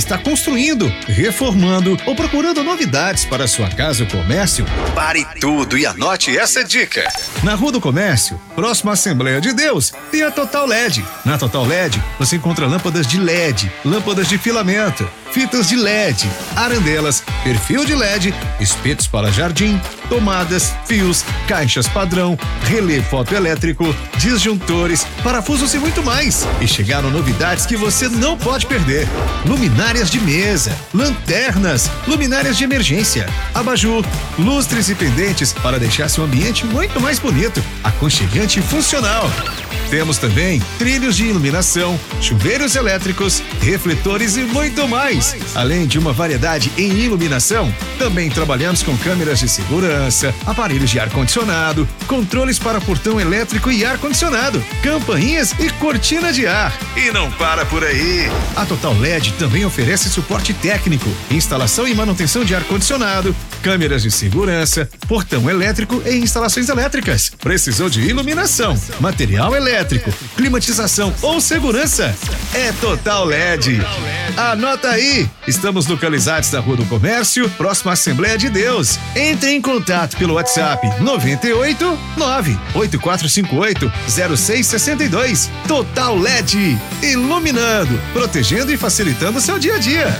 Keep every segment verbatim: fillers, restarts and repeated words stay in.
está construindo, reformando ou procurando novidades para sua casa ou comércio, pare tudo e anote essa dica. Na Rua do Comércio, próximo à Assembleia de Deus, tem a Total L E D. Na Total L E D, você encontra lâmpadas de L E D, lâmpadas de filamento, fitas de L E D, arandelas, perfil de L E D, espetos para jardim, tomadas, fios, caixas padrão, relé fotoelétrico, disjuntores, parafusos e muito mais. E chegaram novidades que você não pode perder: luminárias de mesa, lanternas, luminárias de emergência, abajur, lustres e pendentes para deixar seu ambiente muito mais bonito, aconchegante e funcional. Temos também trilhos de iluminação, chuveiros elétricos, refletores e muito mais. Além de uma variedade em iluminação, também trabalhamos com câmeras de segurança, aparelhos de ar-condicionado, controles para portão elétrico e ar-condicionado, campainhas e cortina de ar. E não para por aí. A Total L E D também oferece suporte técnico, instalação e manutenção de ar-condicionado, câmeras de segurança, portão elétrico e instalações elétricas. Precisou de iluminação, material elétrico, climatização ou segurança? É Total L E D. Anota aí! Estamos localizados na Rua do Comércio, próximo à Assembleia de Deus. Entre em contato pelo WhatsApp noventa e oito, nove oito quatro cinco oito, zero seis seis dois. Total L E D. Iluminando, protegendo e facilitando o seu dia a dia.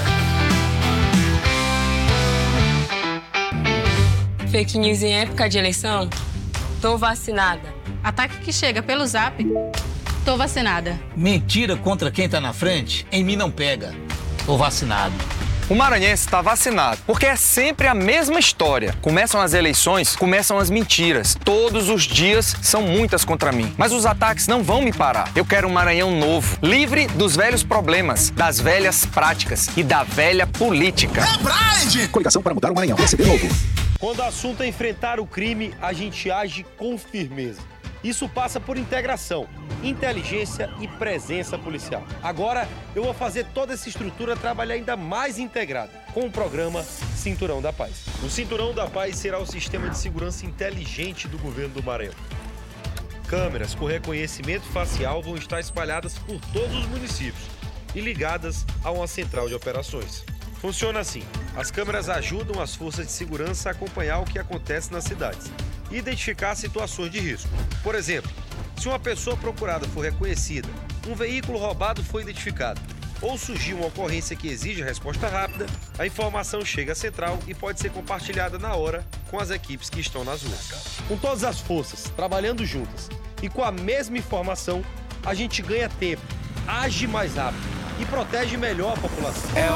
Fake news em época de eleição? Tô vacinada. Ataque que chega pelo zap? Tô vacinada. Mentira contra quem tá na frente? Em mim não pega. Tô vacinado. O maranhense está vacinado, porque é sempre a mesma história. Começam as eleições, começam as mentiras. Todos os dias são muitas contra mim. Mas os ataques não vão me parar. Eu quero um Maranhão novo, livre dos velhos problemas, das velhas práticas e da velha política. É Pride! Coligação para mudar o Maranhão. P S D novo. Quando o assunto é enfrentar o crime, a gente age com firmeza. Isso passa por integração, inteligência e presença policial. Agora, eu vou fazer toda essa estrutura trabalhar ainda mais integrada, com o programa Cinturão da Paz. O Cinturão da Paz será o sistema de segurança inteligente do governo do Maranhão. Câmeras com reconhecimento facial vão estar espalhadas por todos os municípios e ligadas a uma central de operações. Funciona assim: as câmeras ajudam as forças de segurança a acompanhar o que acontece nas cidades e identificar situações de risco. Por exemplo, se uma pessoa procurada for reconhecida, um veículo roubado foi identificado, ou surgiu uma ocorrência que exige resposta rápida, a informação chega à central e pode ser compartilhada na hora com as equipes que estão nas ruas. Com todas as forças trabalhando juntas e com a mesma informação, a gente ganha tempo, age mais rápido e protege melhor a população. É